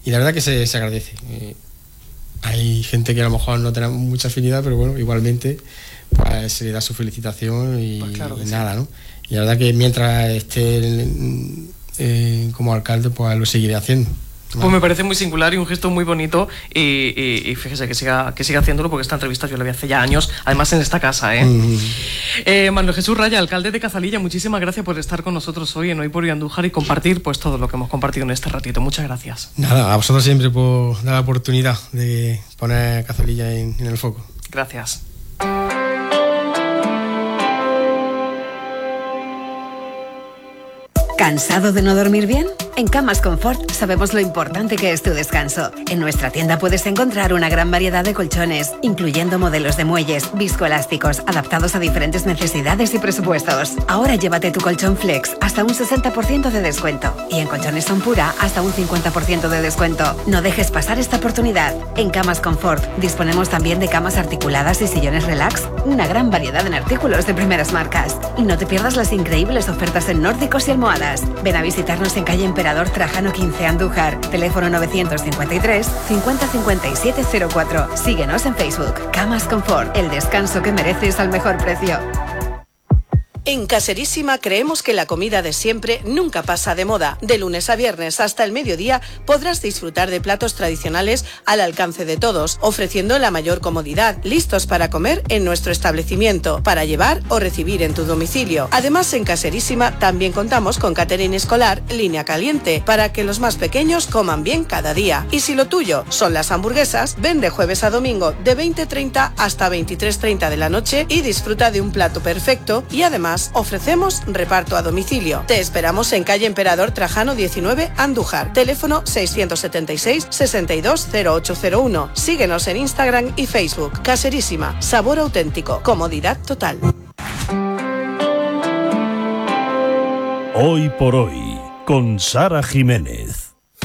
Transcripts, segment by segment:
y la verdad que se agradece. Hay gente que a lo mejor no tiene mucha afinidad, pero bueno, igualmente pues se le da su felicitación y, pues claro y nada, ¿no? Y la verdad que mientras esté como alcalde, pues lo seguiré haciendo. Pues me parece muy singular y un gesto muy bonito y fíjese que siga haciéndolo, porque esta entrevista yo la vi hace ya años, además en esta casa, Manuel Jesús Raya, alcalde de Cazalilla, muchísimas gracias por estar con nosotros hoy en Hoy por Hoy Andújar y compartir pues todo lo que hemos compartido en este ratito. Muchas gracias. Nada, a vosotros siempre por dar la oportunidad de poner Cazalilla en el foco. Gracias. ¿Cansado de no dormir bien? En Camas Confort sabemos lo importante que es tu descanso. En nuestra tienda puedes encontrar una gran variedad de colchones, incluyendo modelos de muelles, viscoelásticos, adaptados a diferentes necesidades y presupuestos. Ahora llévate tu colchón Flex hasta un 60% de descuento. Y en colchones Son Pura hasta un 50% de descuento. No dejes pasar esta oportunidad. En Camas Confort disponemos también de camas articuladas y sillones relax, una gran variedad en artículos de primeras marcas. Y no te pierdas las increíbles ofertas en nórdicos y almohadas. Ven a visitarnos en calle Emperador Trajano 15 Andújar, teléfono 953 50 57 04. Síguenos en Facebook. Camas Confort, el descanso que mereces al mejor precio. En Caserísima creemos que la comida de siempre nunca pasa de moda. De lunes a viernes hasta el mediodía podrás disfrutar de platos tradicionales al alcance de todos, ofreciendo la mayor comodidad, listos para comer en nuestro establecimiento, para llevar o recibir en tu domicilio. Además, en Caserísima también contamos con catering escolar, línea caliente, para que los más pequeños coman bien cada día. Y si lo tuyo son las hamburguesas, ven de jueves a domingo de 20:30 hasta 23:30 de la noche y disfruta de un plato perfecto y además ofrecemos reparto a domicilio. Te esperamos en calle Emperador Trajano 19 Andújar. Teléfono 676 62 0801. Síguenos en Instagram y Facebook. Caserísima. Sabor auténtico. Comodidad total. Hoy por Hoy con Sara Jiménez.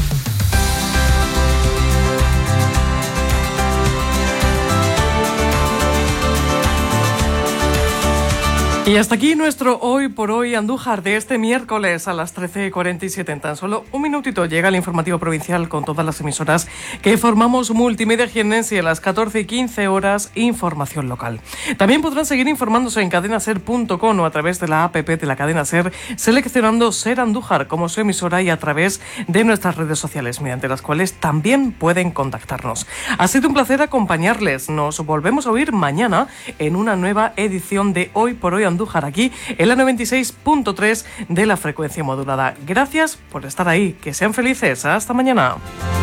Y hasta aquí nuestro Hoy por Hoy Andújar de este miércoles a las 13:47. En tan solo un minutito llega el informativo provincial con todas las emisoras que formamos Multimedia Jiennense, y a las 14:15 información local. También podrán seguir informándose en cadenaser.com o a través de la app de la cadena Ser, seleccionando Ser Andújar como su emisora y a través de nuestras redes sociales, mediante las cuales también pueden contactarnos. Ha sido un placer acompañarles. Nos volvemos a oír mañana en una nueva edición de Hoy por Hoy Andújar, aquí en la 96.3 de la frecuencia modulada. Gracias por estar ahí. Que sean felices. Hasta mañana.